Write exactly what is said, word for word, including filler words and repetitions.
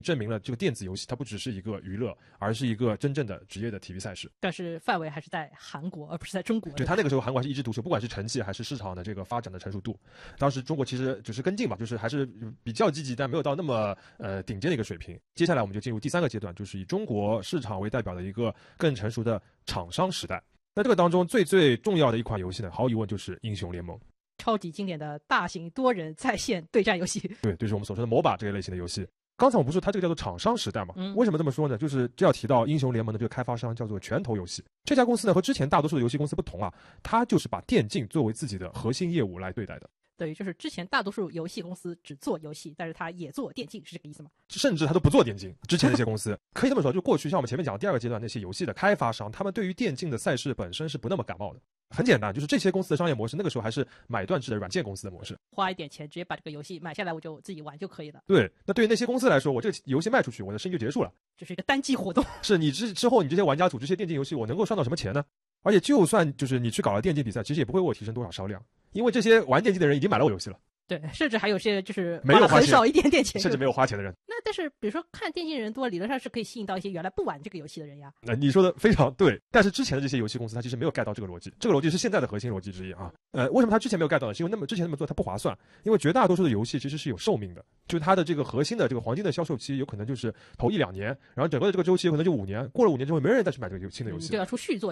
证明了这个电子游戏它不只是一个娱乐，而是一个真正的职业的体育赛事。 但是范围还是在韩国，而不是在中国。 对，他那个时候韩国还是一枝独秀，不管是成绩还是市场的这个发展的成熟度，当时中国其实只是跟进吧，就是还是比较积极，但没有到那么呃顶尖的一个水平。接下来我们就进入第三个阶段，就是以中国市场为代表的一个更成熟的厂商时代。那这个当中最最重要的一款游戏呢，毫无疑问就是英雄联盟。 超级经典的大型多人在线对战游戏。 对，就是我们所说的 M O B A 这一类型的游戏。刚才我不是说它这个叫做厂商时代嘛？ 嗯， 为什么这么说呢？就是这要提到英雄联盟的这个开发商叫做拳头游戏。这家公司呢和之前大多数的游戏公司不同啊，它就是把电竞作为自己的核心业务来对待的。 对，就是之前大多数游戏公司只做游戏，但是它也做电竞，是这个意思吗？ 甚至它都不做电竞。之前那些公司可以这么说，就过去像我们前面讲的第二个阶段那些游戏的开发商，他们对于电竞的赛事本身是不那么感冒的。很简单，就是这些公司的商业模式，那个时候还是买断制的软件公司的模式， 花一点钱直接把这个游戏买下来，我就自己玩就可以了。 对，那对于那些公司来说，我这个游戏卖出去，我的生意就结束了， 这是一个单机活动。 是你之之后，你这些玩家组这些电竞游戏，我能够赚到什么钱呢？而且就算就是你去搞了电竞比赛，其实也不会为我提升多少销量，因为这些玩电竞的人已经买了我游戏了。 对，甚至还有些就是没有花很少一点点钱， 甚至没有花钱的人。 那但是比如说看电竞人多，理论上是可以吸引到一些原来不玩这个游戏的人呀。 那、呃、你说的非常对，但是之前的这些游戏公司它其实没有 get 到这个逻辑，这个逻辑是现在的核心逻辑之一啊。呃，为什么它之前没有 get 到呢？是因为那么之前那么做它不划算，因为绝大多数的游戏其实是有寿命的，就是它的这个核心的这个黄金的销售期有可能就是头一两年，然后整个的这个周期有可能就五年，过了五年之后没人再去买这个新的游戏， 就要出续作。